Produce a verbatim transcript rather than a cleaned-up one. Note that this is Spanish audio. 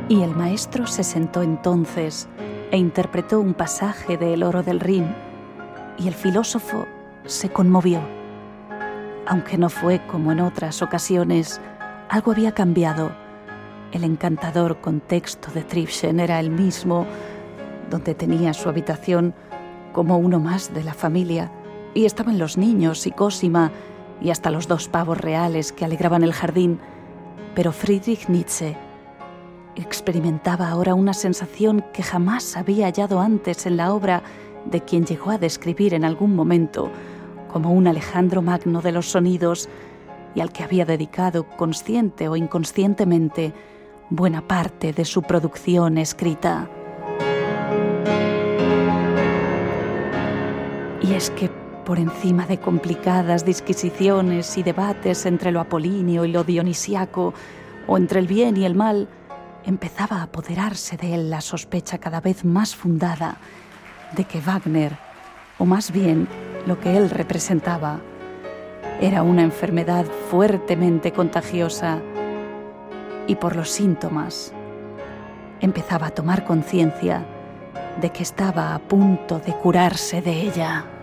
Y el maestro se sentó entonces e interpretó un pasaje de El oro del Rin, y el filósofo se conmovió. Aunque no fue como en otras ocasiones, algo había cambiado. El encantador contexto de Tribschen era el mismo, donde tenía su habitación como uno más de la familia, y estaban los niños y Cosima, y hasta los dos pavos reales que alegraban el jardín. Pero Friedrich Nietzsche experimentaba ahora una sensación que jamás había hallado antes en la obra de quien llegó a describir en algún momento como un Alejandro Magno de los sonidos, y al que había dedicado, consciente o inconscientemente, buena parte de su producción escrita. Y es que, por encima de complicadas disquisiciones y debates entre lo apolíneo y lo dionisíaco, o entre el bien y el mal, empezaba a apoderarse de él la sospecha cada vez más fundada de que Wagner, o más bien lo que él representaba, era una enfermedad fuertemente contagiosa, y por los síntomas empezaba a tomar conciencia de que estaba a punto de curarse de ella.